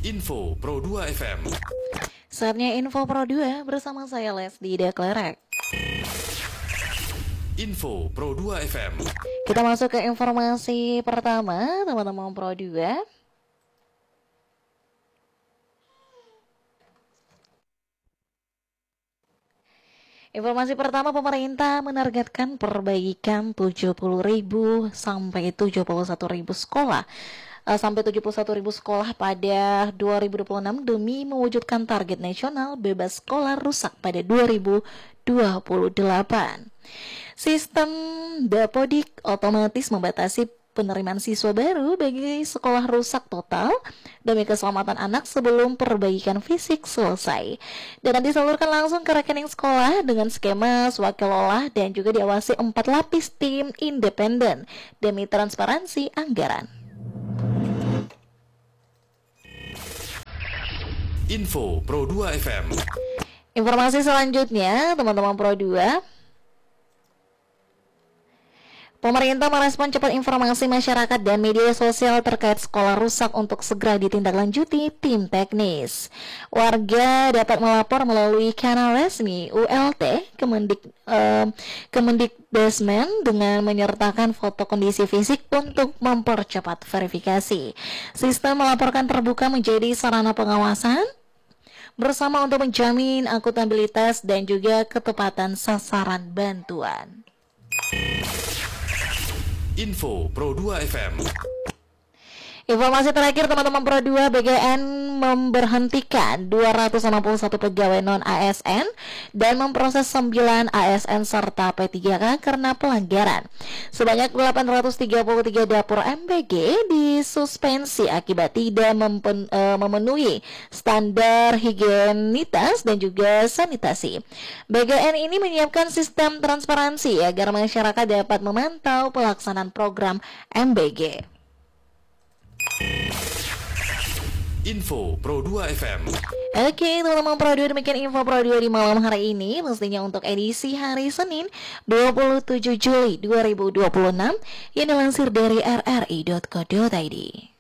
Info Pro 2 FM. Saatnya Info Pro 2 bersama saya Leslie Deklerek. Info Pro 2 FM. Kita masuk ke informasi pertama, teman-teman Pro 2. Informasi pertama, pemerintah menargetkan perbaikan 70.000 sampai 71.000 sekolah sampai 71.000 sekolah pada 2026 demi mewujudkan target nasional bebas sekolah rusak pada 2028. Sistem Dapodik otomatis membatasi penerimaan siswa baru bagi sekolah rusak total demi keselamatan anak sebelum perbaikan fisik selesai, dan disalurkan langsung ke rekening sekolah dengan skema swakelola dan juga diawasi 4 lapis tim independen demi transparansi anggaran. Info Pro 2 FM. Informasi selanjutnya, teman-teman Pro 2. Pemerintah merespon cepat informasi masyarakat dan media sosial terkait sekolah rusak untuk segera ditindaklanjuti tim teknis. Warga dapat melapor melalui kanal resmi ULT Kemendikbudrismen dengan menyertakan foto kondisi fisik untuk mempercepat verifikasi. Sistem melaporkan terbuka menjadi sarana pengawasan bersama untuk menjamin akuntabilitas dan juga ketepatan sasaran bantuan. Info Pro 2 FM. Informasi terakhir, teman-teman Pro 2, BGN memberhentikan 261 pegawai non-ASN dan memproses 9 ASN serta P3K karena pelanggaran. Sebanyak 833 dapur MBG disuspensi akibat tidak memenuhi standar higienitas dan juga sanitasi. BGN ini menyiapkan sistem transparansi agar masyarakat dapat memantau pelaksanaan program MBG. Info Pro 2 FM. Oke, teman-teman Pro 2, demikian Info Pro 2 di malam hari ini, mestinya untuk edisi hari Senin 27 Juli 2026 yang dilansir dari rri.co.id.